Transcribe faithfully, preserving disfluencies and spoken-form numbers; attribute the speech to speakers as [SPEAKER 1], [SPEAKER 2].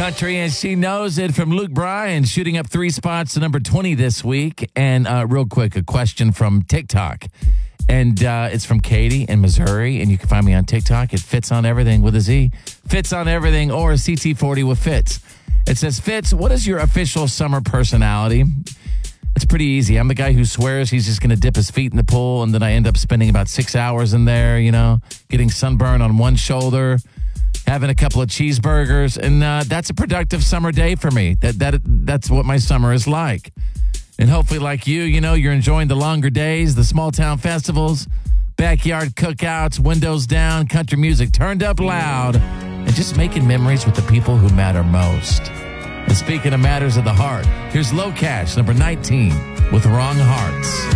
[SPEAKER 1] Country, and she knows it from Luke Bryan, shooting up three spots to number twenty this week. And uh, real quick, a question from TikTok. And uh, it's from Katie in Missouri. And you can find me on TikTok. It Fits on Everything with a Z. Fits on Everything or C T forty with Fitz. It says, Fitz, what is your official summer personality? It's pretty easy. I'm the guy who swears he's just going to dip his feet in the pool, and then I end up spending about six hours in there, you know, getting sunburn on one shoulder, having a couple of cheeseburgers, and uh, that's a productive summer day for me. That that That's what my summer is like. And hopefully, like you, you know, you're enjoying the longer days, the small town festivals, backyard cookouts, windows down, country music turned up loud, and just making memories with the people who matter most. And speaking of matters of the heart, here's Low Cash, number nineteen, with Wrong Hearts.